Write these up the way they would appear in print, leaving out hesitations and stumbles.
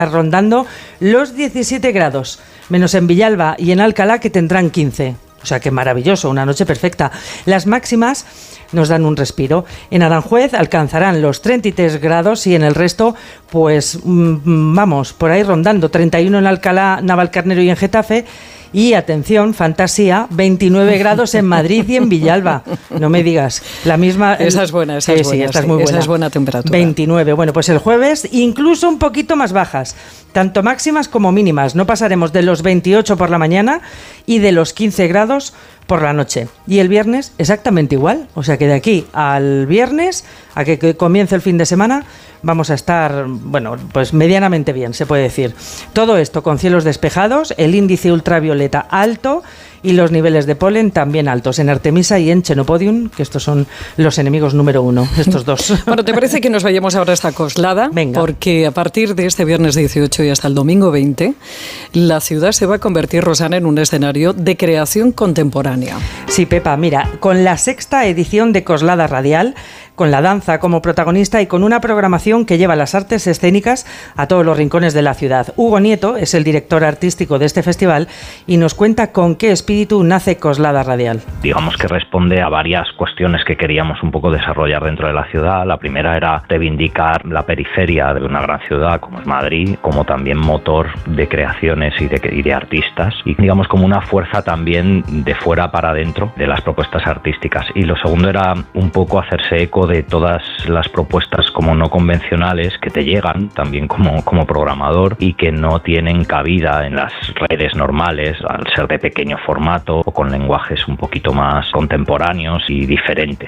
rondando los 17 grados, menos en Villalba y en Alcalá, que tendrán 15. O sea que maravilloso, una noche perfecta. Las máximas nos dan un respiro. En Aranjuez alcanzarán los 33 grados y en el resto, pues vamos, por ahí rondando. 31 en Alcalá, Navalcarnero y en Getafe. Y atención, fantasía, 29 grados en Madrid y en Villalba. No me digas, la misma... Esa es buena, esa es buena. Sí, esta es muy buena. Esa es buena temperatura. 29. Bueno, pues el jueves incluso un poquito más bajas, tanto máximas como mínimas. No pasaremos de los 28 por la mañana y de los 15 grados por la noche. Y el viernes exactamente igual. O sea que de aquí al viernes, a que comience el fin de semana, vamos a estar, bueno, pues medianamente bien, se puede decir. Todo esto con cielos despejados, el índice ultravioleta alto y los niveles de polen también altos en Artemisa y en Chenopodium, que estos son los enemigos número uno, estos dos. Bueno, ¿te parece que nos vayamos ahora hasta Coslada? Venga. Porque a partir de este viernes 18 y hasta el domingo 20, la ciudad se va a convertir, Rosana, en un escenario de creación contemporánea. Sí, Pepa, mira, con la 6ª edición de Coslada Radial, con la danza como protagonista y con una programación que lleva las artes escénicas a todos los rincones de la ciudad. Hugo Nieto es el director artístico de este festival y nos cuenta con qué espíritu nace Coslada Radial. Digamos que responde a varias cuestiones que queríamos un poco desarrollar dentro de la ciudad. La primera era reivindicar la periferia de una gran ciudad como es Madrid, como también motor de creaciones y de artistas, y digamos como una fuerza también de fuera para adentro de las propuestas artísticas. Y lo segundo era un poco hacerse eco de todas las propuestas como no convencionales que te llegan también como programador y que no tienen cabida en las redes normales al ser de pequeño formato o con lenguajes un poquito más contemporáneos y diferentes.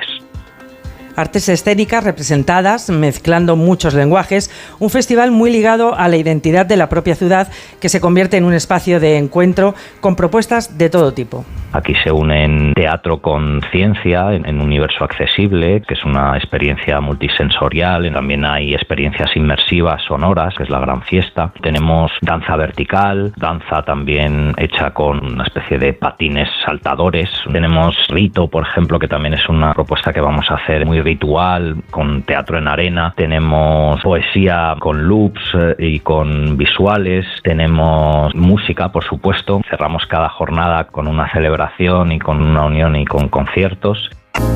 Artes escénicas representadas, mezclando muchos lenguajes, un festival muy ligado a la identidad de la propia ciudad que se convierte en un espacio de encuentro con propuestas de todo tipo. Aquí se unen teatro con ciencia en un universo accesible, que es una experiencia multisensorial. También hay experiencias inmersivas sonoras, que es la gran fiesta. Tenemos danza vertical, danza también hecha con una especie de patines saltadores. Tenemos rito, por ejemplo, que también es una propuesta que vamos a hacer muy ritual, con teatro en arena. Tenemos poesía con loops y con visuales. Tenemos música, por supuesto. Cerramos cada jornada con una celebración y con una unión y con conciertos.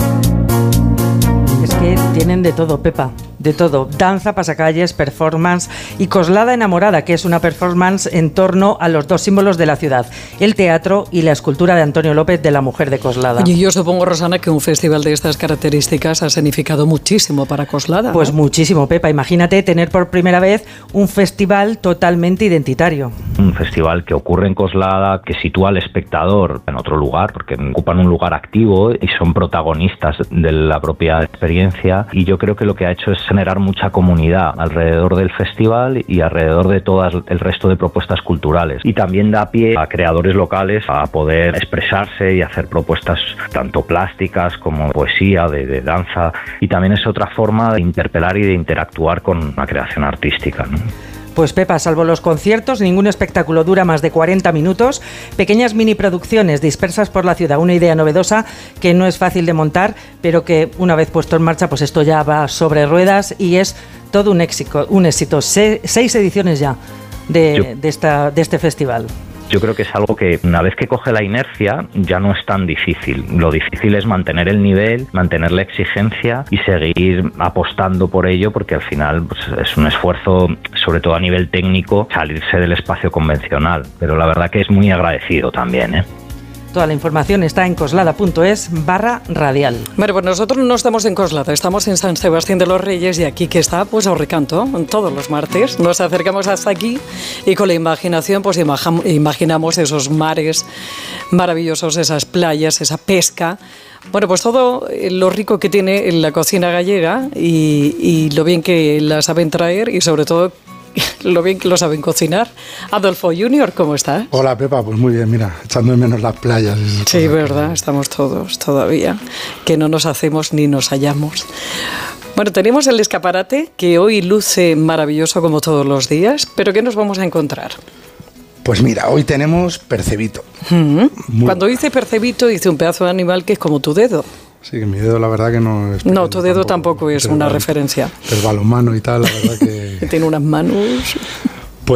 Es que tienen de todo, Pepa, de todo. Danza, pasacalles, performance y Coslada Enamorada, que es una performance en torno a los dos símbolos de la ciudad, el teatro y la escultura de Antonio López de la mujer de Coslada. Y yo supongo, Rosana, que un festival de estas características ha significado muchísimo para Coslada. Pues ¿no? Muchísimo, Pepa. Imagínate tener por primera vez un festival totalmente identitario. Un festival que ocurre en Coslada, que sitúa al espectador en otro lugar, porque ocupan un lugar activo y son protagonistas de la propia experiencia. Y yo creo que lo que ha hecho es generar mucha comunidad alrededor del festival y alrededor de todo el resto de propuestas culturales. Y también da pie a creadores locales a poder expresarse y hacer propuestas tanto plásticas como poesía, de danza. Y también es otra forma de interpelar y de interactuar con la creación artística, ¿no? Pues Pepa, salvo los conciertos, ningún espectáculo dura más de 40 minutos. Pequeñas mini producciones dispersas por la ciudad. Una idea novedosa que no es fácil de montar, pero que una vez puesto en marcha, pues esto ya va sobre ruedas y es todo un éxito. 6 ediciones ya de este festival. Yo creo que es algo que una vez que coge la inercia ya no es tan difícil. Lo difícil es mantener el nivel, mantener la exigencia y seguir apostando por ello, porque al final pues, es un esfuerzo, sobre todo a nivel técnico, salirse del espacio convencional. Pero la verdad que es muy agradecido también, ¿eh? Toda la información está en coslada.es/radial. Bueno, pues nosotros no estamos en Coslada, estamos en San Sebastián de los Reyes y aquí que está, pues Aurrecanto, todos los martes. Nos acercamos hasta aquí y con la imaginación pues imaginamos esos mares maravillosos, esas playas, esa pesca. Bueno, pues todo lo rico que tiene la cocina gallega y lo bien que la saben traer y sobre todo lo bien que lo saben cocinar. Adolfo Junior, ¿cómo estás? Hola Pepa, pues muy bien, mira, echando de menos las playas. Sí, verdad, estamos todos todavía, que no nos hacemos ni nos hallamos. Bueno, tenemos el escaparate que hoy luce maravilloso como todos los días, pero ¿qué nos vamos a encontrar? Pues mira, hoy tenemos percebito. Cuando dice percebito, dice un pedazo de animal que es como tu dedo. Sí, que mi dedo la verdad que no es... No, tu dedo tampoco es una referencia. El balonmano y tal, la verdad que... Tiene unas manos...